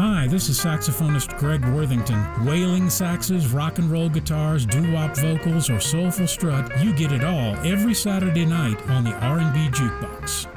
Hi, this is saxophonist Greg Worthington. Wailing saxes, rock and roll guitars, doo-wop vocals, or soulful strut, you get it all every Saturday night on the R&B Jukebox.